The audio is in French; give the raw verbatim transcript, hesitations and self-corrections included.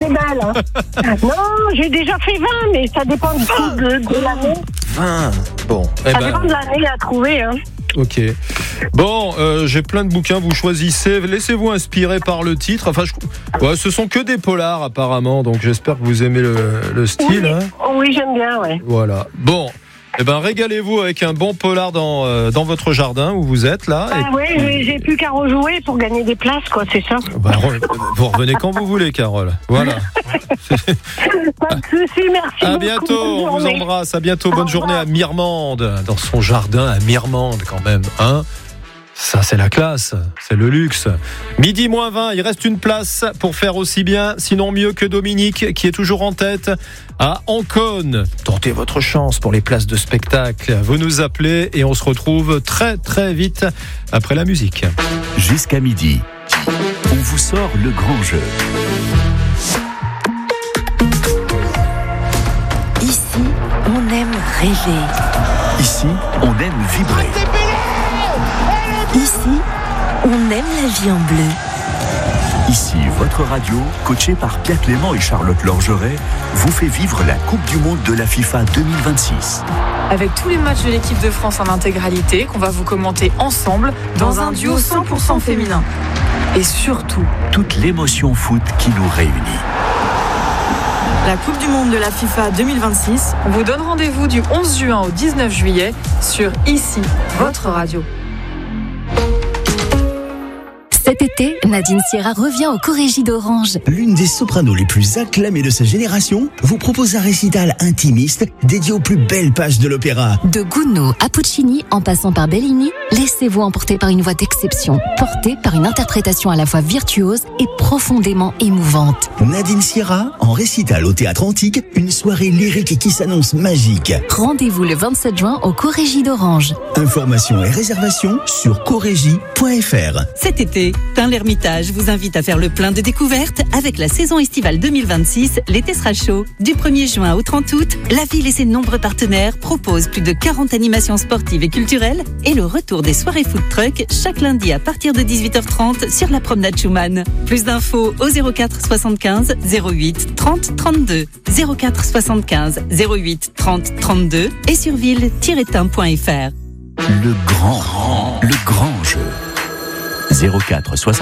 belle. Hein. Non, j'ai déjà fait vingt, mais ça dépend du coup de, de l'année. vingt Bon. Ça Eh ben... dépend de l'année à trouver. Hein. Ok. Bon, euh, j'ai plein de bouquins, vous choisissez. Laissez-vous inspirer par le titre. Enfin, je... ouais, ce sont que des polars apparemment, donc j'espère que vous aimez le, le style. Oui, hein. oui, j'aime bien, ouais. Voilà. Bon. Eh ben, régalez-vous avec un bon polar dans, euh, dans votre jardin où vous êtes là. Ah, et... oui, oui, j'ai plus qu'à rejouer pour gagner des places, quoi, c'est ça. Bah, vous revenez quand vous voulez, Carole. Voilà. Pas de soucis, merci. À beaucoup, bientôt, on vous embrasse. À bientôt, bonne journée à Mirmande, dans son jardin à Mirmande quand même, hein. Ça, c'est la classe, c'est le luxe. Midi moins vingt, il reste une place pour faire aussi bien, sinon mieux que Dominique, qui est toujours en tête à Ancône. Tentez votre chance pour les places de spectacle. Vous nous appelez et on se retrouve très très vite après la musique. Jusqu'à midi, on vous sort le grand jeu. Ici, on aime rêver. Ici, on aime vibrer. Ici, on aime la vie en bleu. Ici, votre radio, coachée par Pierre Clément et Charlotte Lorgeret, vous fait vivre la Coupe du Monde de la FIFA deux mille vingt-six. Avec tous les matchs de l'équipe de France en intégralité, qu'on va vous commenter ensemble dans un duo cent pour cent féminin. Et surtout, toute l'émotion foot qui nous réunit. La Coupe du Monde de la FIFA deux mille vingt-six, on vous donne rendez-vous du onze juin au dix-neuf juillet sur Ici, votre radio. Cet été, Nadine Sierra revient au Corégie d'Orange. L'une des sopranos les plus acclamées de sa génération vous propose un récital intimiste dédié aux plus belles pages de l'opéra. De Gounod à Puccini, en passant par Bellini, laissez-vous emporter par une voix d'exception, portée par une interprétation à la fois virtuose et profondément émouvante. Nadine Sierra, en récital au Théâtre Antique, une soirée lyrique qui s'annonce magique. Rendez-vous le vingt-sept juin au Corégie d'Orange. Informations et réservations sur corégie point f r. Cet été, Tain-l'Hermitage vous invite à faire le plein de découvertes avec la saison estivale deux mille vingt-six. L'été sera chaud. Du premier juin au trente août, la ville et ses nombreux partenaires proposent plus de quarante animations sportives et culturelles et le retour des soirées food truck chaque lundi à partir de dix-huit heures trente sur la promenade Schumann. Plus d'infos au zéro quatre soixante-quinze zéro huit trente trente-deux. zéro quatre soixante-quinze zéro huit trente trente-deux et sur ville tiret tain point f r. Le grand, le grand jeu. zéro quatre soixante